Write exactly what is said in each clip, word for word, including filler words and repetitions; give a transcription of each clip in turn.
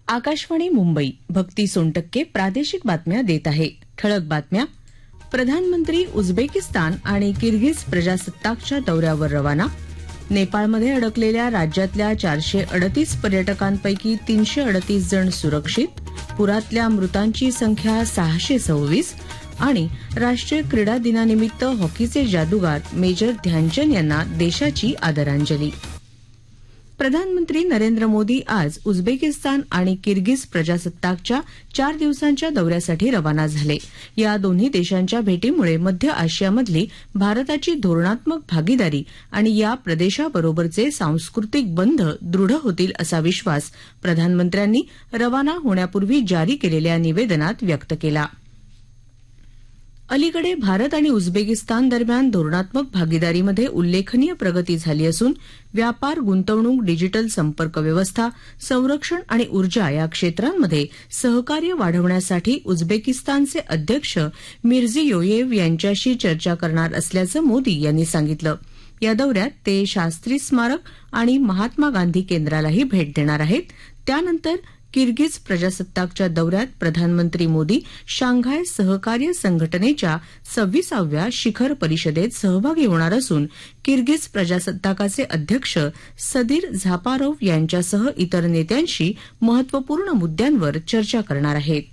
आकाशवाणी मुंबई भक्ती सोनटक्के प्रादेशिक बातम्या देत आहे. ठळक बातम्या. प्रधानमंत्री उझबेकिस्तान आणि किर्गिज प्रजासत्ताकच्या दौऱ्यावर रवाना. नेपाळमध्ये अडकलेल्या राज्यातल्या चारशे अडतीस पर्यटकांपैकी तीनशे अडतीस जण सुरक्षित. पुरातल्या मृतांची संख्या सहाशे सव्वीस. आणि राष्ट्रीय क्रीडा दिनानिमित्त हॉकीचे जादूगार मेजर ध्यानचंद यांना देशाची आदरांजली. प्रधानमंत्री नरेंद्र मोदी आज उझबेकिस्तान आणि किर्गिज प्रजासत्ताकच्या चार दिवसांच्या दौऱ्यासाठी रवाना झाले. या दोन्ही देशांच्या भेटीमुळे मध्य आशियामधली भारताची धोरणात्मक भागीदारी आणि या प्रदेशाबरोबरचे सांस्कृतिक बंध दृढ होतील असा विश्वास प्रधानमंत्र्यांनी रवाना होण्यापूर्वी जारी केलेल्या निवेदनात व्यक्त केला. अलीकडे भारत आणि उझबेकिस्तान दरम्यान धोरणात्मक भागीदारीमध्ये उल्लेखनीय प्रगती झाली असून व्यापार, गुंतवणूक, डिजिटल संपर्क व्यवस्था, संरक्षण आणि ऊर्जा या क्षेत्रांमध्ये सहकार्य वाढवण्यासाठी उझबेकिस्तानचे अध्यक्ष मिर्झियोयेव यांच्याशी चर्चा करणार असल्याचं मोदी यांनी सांगितलं. या दौऱ्यात ते शास्त्री स्मारक आणि महात्मा गांधी केंद्रालाही भेट देणार आहेत. त्यानंतर किर्गिज प्रजासत्ताकच्या दौऱ्यात प्रधानमंत्री मोदी शांघाय सहकार्य संघटनेच्या सव्वीसाव्या शिखर परिषदेत सहभागी होणार असून किर्गिज प्रजासत्ताकाचे अध्यक्ष सदीर झापारोव्ह यांच्यासह इतर नेत्यांशी महत्वपूर्ण मुद्द्यांवर चर्चा करणार आहेत.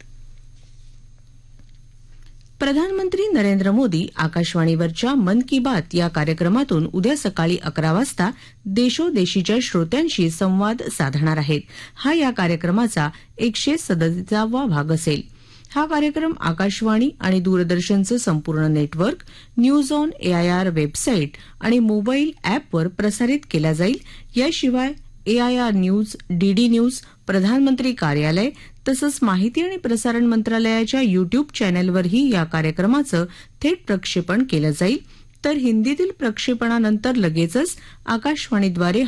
प्रधानमंत्री नरेंद्र मोदी आकाशवाणीवरच्या मन की बात या कार्यक्रमातून उद्या सकाळी अकरा वाजता देशोदेशीच्या श्रोत्यांशी संवाद साधणार आहेत. हा या कार्यक्रमाचा एकशे सदतीसावा भाग असेल. हा कार्यक्रम आकाशवाणी आणि दूरदर्शनचं संपूर्ण network, news on AIR website आणि मोबाईल अॅपवर प्रसारित केला जाईल. याशिवाय एआयआर न्यूज, डीडी न्यूज, प्रधानमंत्री कार्यालय तसंच माहिती आणि प्रसारण मंत्रालयाच्या युट्यूब चॅनेलवरही या कार्यक्रमाचं थेट प्रक्षेपण केलं जाईल. तर हिंदीतील प्रक्षेपणानंतर लगेचच आकाशवाणीद्वारे